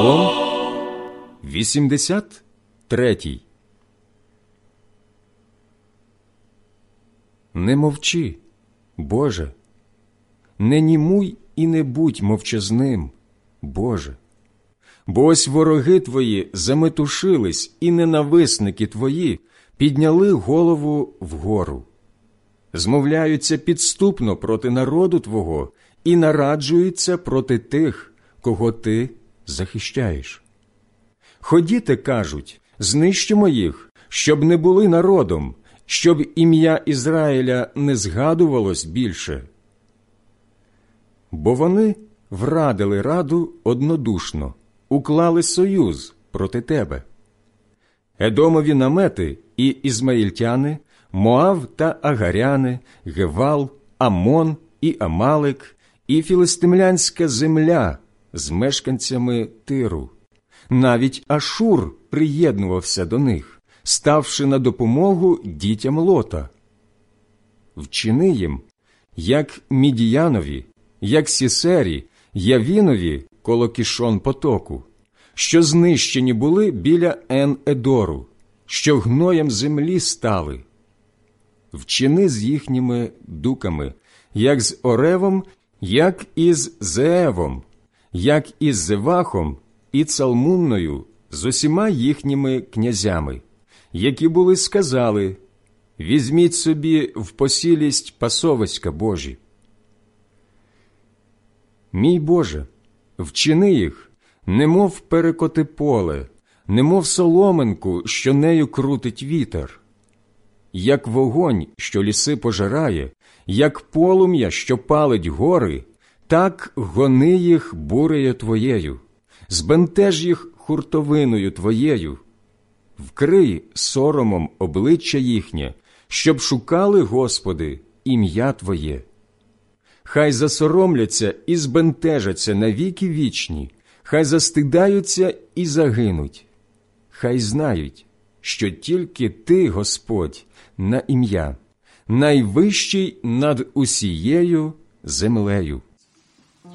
83. Не мовчи, Боже, не німуй і не будь мовчазним, Боже. Бо ось вороги Твої заметушились, і ненависники Твої підняли голову вгору. Змовляються підступно проти народу Твого і нараджуються проти тих, кого Ти захищаєш. Ходіте, кажуть, знищимо їх, щоб не були народом, щоб ім'я Ізраїля не згадувалось більше. Бо вони врадили раду однодушно, уклали союз проти тебе. Едомові намети і ізмаїльтяни, Моав та Агаряни, Гевал, Амон і Амалик, і філистимлянська земля з мешканцями Тиру. Навіть Ашур приєднувався до них, ставши на допомогу дітям Лота. Вчини їм, як Мідіянові, як Сісері, Явінові коло Кішон потоку, що знищені були біля Ен-Едору, що гноєм землі стали. Вчини з їхніми дуками, як з Оревом, як із Зеевом, як із Зевахом і Цалмунною, з усіма їхніми князями, які були сказали: «Візьміть собі в посілість пасовиська Божі». Мій Боже, вчини їх, немов перекоти поле, немов соломинку, що нею крутить вітер. Як вогонь, що ліси пожирає, як полум'я, що палить гори, так гони їх бурею Твоєю, збентеж їх хуртовиною Твоєю. Вкрий соромом обличчя їхнє, щоб шукали, Господи, ім'я Твоє. Хай засоромляться і збентежаться навіки вічні, хай застидаються і загинуть. Хай знають, що тільки Ти, Господь, на ім'я, найвищий над усією землею.